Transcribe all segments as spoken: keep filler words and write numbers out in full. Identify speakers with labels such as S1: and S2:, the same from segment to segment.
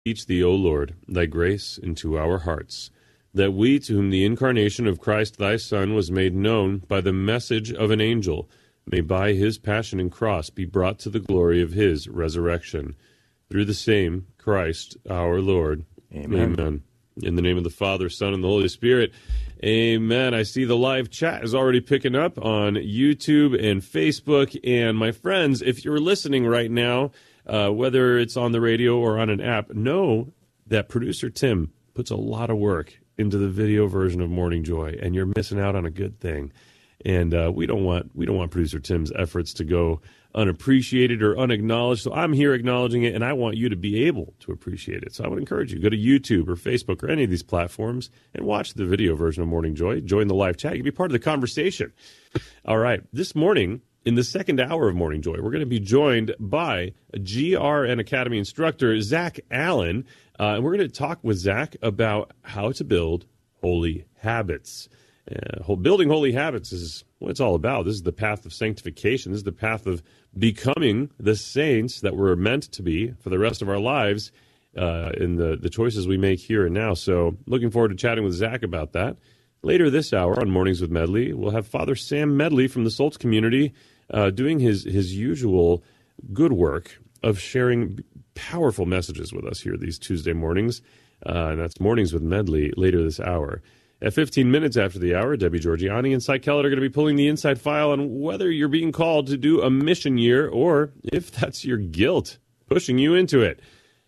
S1: beseech thee, O Lord, thy grace into our hearts, that we, to whom the incarnation of Christ thy Son was made known by the message of an angel, may by his passion and cross be brought to the glory of his resurrection. Through the same Christ our Lord.
S2: Amen.
S1: Amen. In the name of the Father, Son, and the Holy Spirit. Amen. I see the live chat is already picking up on YouTube and Facebook. And my friends, if you're listening right now, uh, whether it's on the radio or on an app, know that producer Tim puts a lot of work into the video version of Morning Joy, and you're missing out on a good thing. And uh, we don't want we don't want producer Tim's efforts to go unappreciated or unacknowledged. So I'm here acknowledging it, and I want you to be able to appreciate it. So I would encourage you, go to YouTube or Facebook or any of these platforms and watch the video version of Morning Joy. Join the live chat. You can be part of the conversation. All right. This morning, in the second hour of Morning Joy, we're going to be joined by a G R N Academy instructor, Zach Allen. Uh, and we're going to talk with Zach about how to build holy habits. Uh, building holy habits is what it's all about. This is the path of sanctification. This is the path of becoming the saints that we're meant to be for the rest of our lives uh, in the, the choices we make here and now. So looking forward to chatting with Zach about that. Later this hour on Mornings with Medley, we'll have Father Sam Medley from the Solts community uh, doing his, his usual good work of sharing powerful messages with us here these Tuesday mornings. Uh, and that's Mornings with Medley later this hour. At fifteen minutes after the hour, Debbie Georgiani and Cy Kellett are going to be pulling the inside file on whether you're being called to do a mission year or if that's your guilt pushing you into it.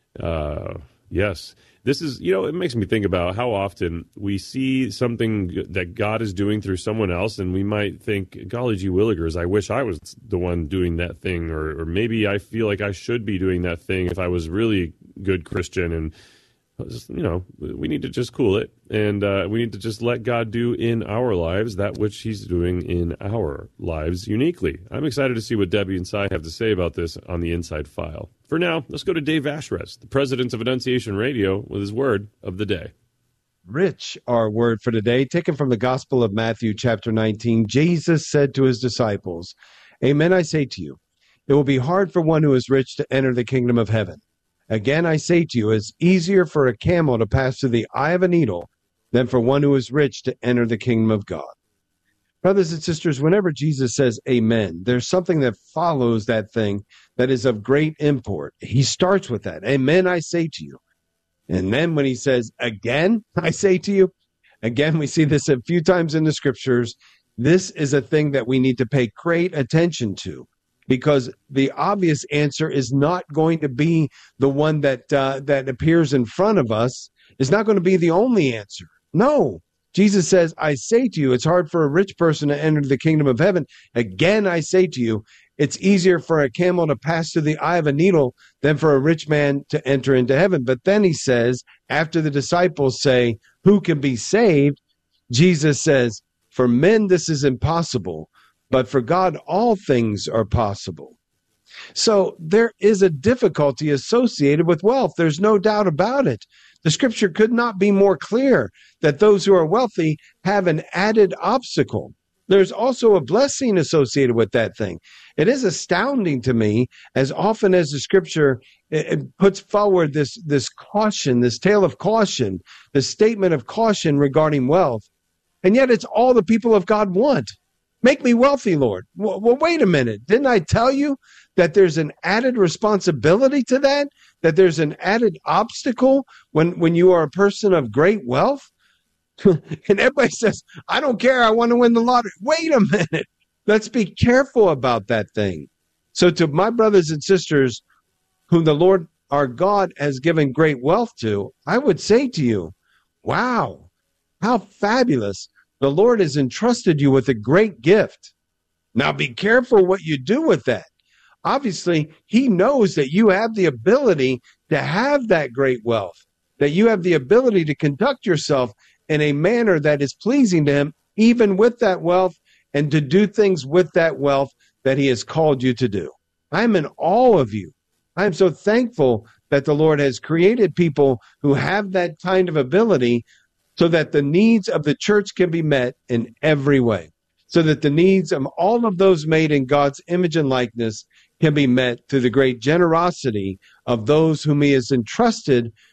S1: Uh, yes. This is, you know, it makes me think about how often we see something that God is doing through someone else, and we might think, golly gee willikers, I wish I was the one doing that thing, or, or maybe I feel like I should be doing that thing if I was really good Christian. And you know, we need to just cool it, and uh, we need to just let God do in our lives that which he's doing in our lives uniquely. I'm excited to see what Debbie and Cy have to say about this on the Inside File. For now, let's go to Dave Ashrez, the president of Annunciation Radio, with his word of the day.
S3: Rich, our word for today, taken from the Gospel of Matthew, chapter nineteen. Jesus said to his disciples, Amen, I say to you, it will be hard for one who is rich to enter the kingdom of heaven. Again, I say to you, it's easier for a camel to pass through the eye of a needle than for one who is rich to enter the kingdom of God. Brothers and sisters, whenever Jesus says amen, there's something that follows that thing that is of great import. He starts with that. Amen, I say to you. And then when he says, again, I say to you, again, we see this a few times in the scriptures. This is a thing that we need to pay great attention to, because the obvious answer is not going to be the one that uh, that appears in front of us. It's not going to be the only answer. No. Jesus says, I say to you, it's hard for a rich person to enter the kingdom of heaven. Again, I say to you, it's easier for a camel to pass through the eye of a needle than for a rich man to enter into heaven. But then he says, after the disciples say, who can be saved? Jesus says, for men this is impossible, but for God, all things are possible. So there is a difficulty associated with wealth. There's no doubt about it. The scripture could not be more clear that those who are wealthy have an added obstacle. There's also a blessing associated with that thing. It is astounding to me, as often as the scripture it puts forward this, this caution, this tale of caution, this statement of caution regarding wealth, and yet it's all the people of God want. Make me wealthy, Lord. Well, well, wait a minute. Didn't I tell you that there's an added responsibility to that? That there's an added obstacle when, when you are a person of great wealth? And everybody says, I don't care. I want to win the lottery. Wait a minute. Let's be careful about that thing. So to my brothers and sisters whom the Lord our God has given great wealth to, I would say to you, wow, how fabulous. The Lord has entrusted you with a great gift. Now be careful what you do with that. Obviously, he knows that you have the ability to have that great wealth, that you have the ability to conduct yourself in a manner that is pleasing to him, even with that wealth, and to do things with that wealth that he has called you to do. I'm in awe of you. I'm so thankful that the Lord has created people who have that kind of ability, so that the needs of the church can be met in every way, so that the needs of all of those made in God's image and likeness can be met through the great generosity of those whom he has entrusted